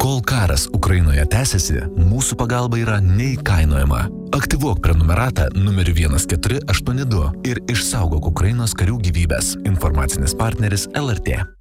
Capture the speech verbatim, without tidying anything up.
Kol karas Ukrainoje tęsiasi, mūsų pagalba yra neįkainojama. Aktyvuok prenumeratą numeriu vienas keturi aštuoni du ir išsaugok Ukrainos karių gyvybes. Informacinis partneris L R T.